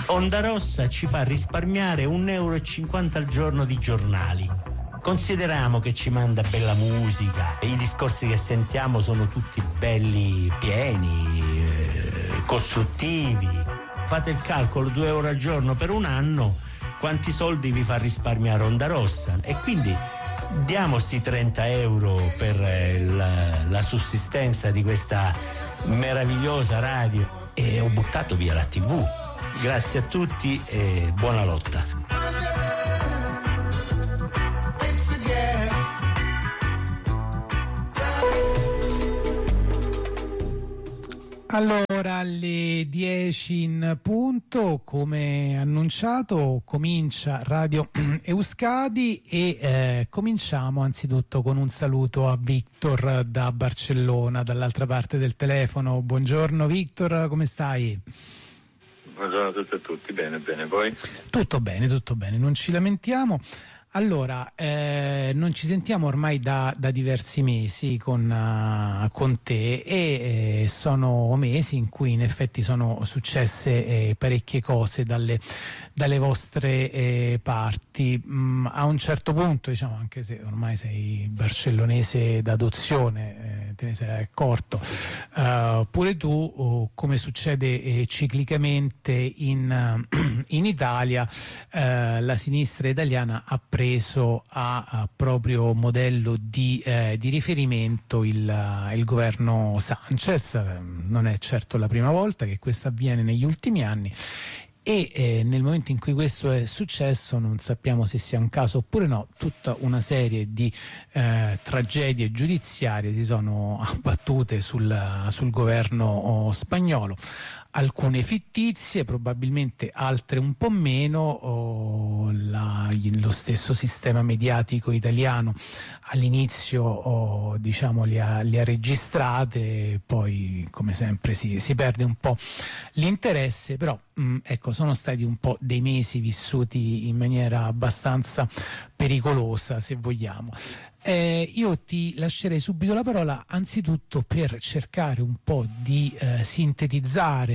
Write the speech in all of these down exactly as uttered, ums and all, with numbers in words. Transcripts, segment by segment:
Onda Rossa ci fa risparmiare un euro e cinquanta al giorno di giornali. Consideriamo che ci manda bella musica, i discorsi che sentiamo sono tutti belli, pieni, eh, costruttivi. Fate il calcolo, due euro al giorno per un anno, quanti soldi vi fa risparmiare Onda Rossa? E quindi diamo sti trenta euro per eh, la, la sussistenza di questa meravigliosa radio. E ho buttato via la tivù. Grazie a tutti e buona lotta. Allora, alle dieci in punto, come annunciato, comincia Radio Euskadi e eh, cominciamo anzitutto con un saluto a Victor da Barcellona, dall'altra parte del telefono. Buongiorno Victor, come stai? Buongiorno a tutti e a tutti, bene, bene, voi? Tutto bene, tutto bene, non ci lamentiamo. Allora, eh, non ci sentiamo ormai da, da diversi mesi con, uh, con te e eh, sono mesi in cui in effetti sono successe eh, parecchie cose dalle, dalle vostre eh, parti. Mm, a un certo punto, diciamo, anche se ormai sei barcellonese d'adozione, eh, te ne sarai accorto, uh, pure tu, oh, come succede eh, ciclicamente in, uh, in Italia, uh, la sinistra italiana ha preso a, a proprio modello di, eh, di riferimento il, il governo Sanchez. Non è certo la prima volta che questo avviene negli ultimi anni e eh, nel momento in cui questo è successo non sappiamo se sia un caso oppure no, tutta una serie di eh, tragedie giudiziarie si sono abbattute sul, sul governo oh, spagnolo. Alcune fittizie, probabilmente altre un po' meno. Oh, la, lo stesso sistema mediatico italiano all'inizio oh, diciamo li ha, li ha registrate, poi come sempre si, si perde un po' l'interesse, però mh, ecco, sono stati un po' dei mesi vissuti in maniera abbastanza pericolosa, se vogliamo. Eh, io ti lascerei subito la parola anzitutto per cercare un po' di eh, sintetizzare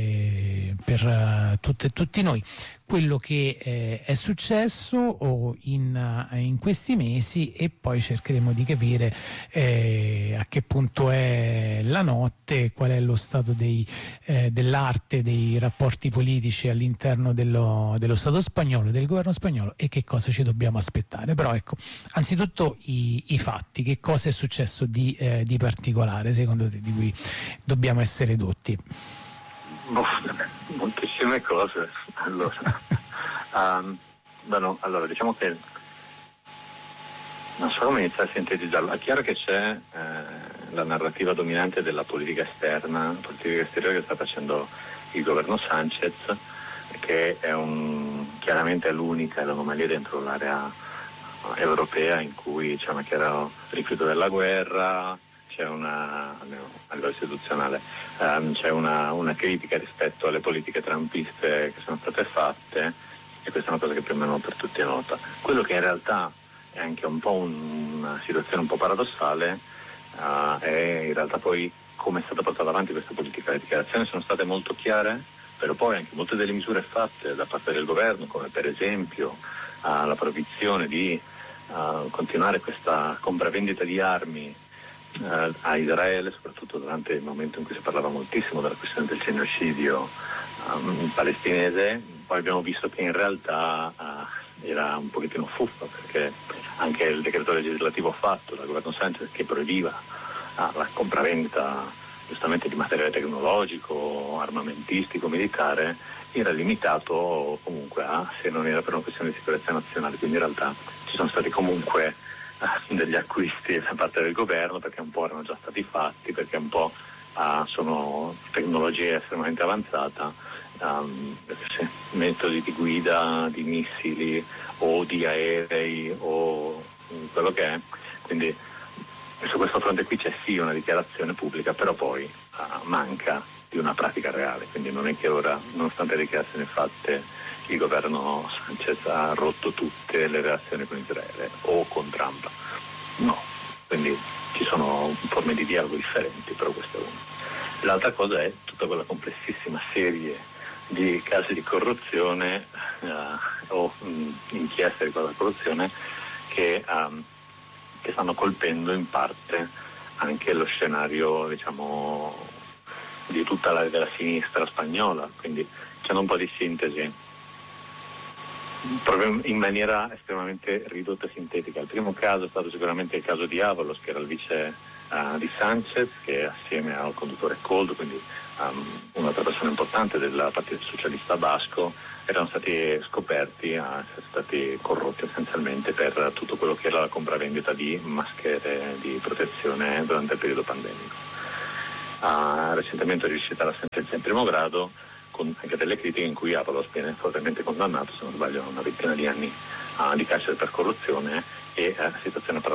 eh, per uh, tutte, tutti noi quello che eh, è successo oh, in, uh, in questi mesi e poi cercheremo di capire eh, a che punto è la notte, qual è lo stato dei, eh, dell'arte dei rapporti politici all'interno dello, dello Stato spagnolo, del governo spagnolo e che cosa ci dobbiamo aspettare. Però ecco, anzitutto i, i fatti, che cosa è successo di, eh, di particolare secondo te, di cui dobbiamo essere dotti? Moltissime cose. Allora, um, bueno, allora diciamo che non so come iniziare a sintetizzarlo. È chiaro che c'è eh, la narrativa dominante della politica esterna, politica esteriore che sta facendo il governo Sanchez, che è un, chiaramente è l'unica, è l'anomalia dentro l'area europea in cui c'è una chiara rifiuto della guerra, c'è una, a livello istituzionale, um, c'è una, una critica rispetto alle politiche trumpiste che sono state fatte, e questa è una cosa che più o meno per tutti è nota. Quello che in realtà è anche un po' un, una situazione un po' paradossale uh, è in realtà poi come è stata portata avanti questa politica. Le dichiarazioni sono state molto chiare, però poi anche molte delle misure fatte da parte del governo, come per esempio uh, la proibizione di uh, continuare questa compravendita di armi Uh, a Israele, soprattutto durante il momento in cui si parlava moltissimo della questione del genocidio um, palestinese. Poi abbiamo visto che in realtà uh, era un pochettino fuffa, perché anche il decreto legislativo fatto dal governo Sanchez che proibiva uh, la compravendita giustamente di materiale tecnologico, armamentistico, militare, era limitato comunque a, se non era per una questione di sicurezza nazionale. Quindi in realtà ci sono stati comunque degli acquisti da parte del governo, perché un po' erano già stati fatti, perché un po' uh, sono tecnologie estremamente avanzate, um, metodi di guida di missili o di aerei o quello che è. Quindi su questo fronte qui c'è sì una dichiarazione pubblica, però poi uh, manca di una pratica reale. Quindi non è che ora, nonostante le dichiarazioni fatte, il governo Sanchez ha rotto tutte le relazioni con Israele o con Trump. No, quindi ci sono forme di dialogo differenti, però questo è uno. L'altra cosa è tutta quella complessissima serie di casi di corruzione uh, o mh, inchieste riguardo alla corruzione che, um, che stanno colpendo in parte anche lo scenario, diciamo, di tutta la della sinistra spagnola, quindi c'è un po' di sintesi proprio in maniera estremamente ridotta e sintetica. Il primo caso è stato sicuramente il caso di Avalos, che era il vice uh, di Sanchez, che assieme al conduttore Koldo, quindi um, un'altra persona importante del Partito Socialista Basco, erano stati scoperti a essere stati corrotti essenzialmente per tutto quello che era la compravendita di maschere di protezione durante il periodo pandemico. Uh, recentemente è riuscita la sentenza in primo grado, con anche delle critiche, in cui Avalos viene fortemente condannato, se non sbaglio, a una ventina di anni uh, di carcere per corruzione, e uh, situazione paradossale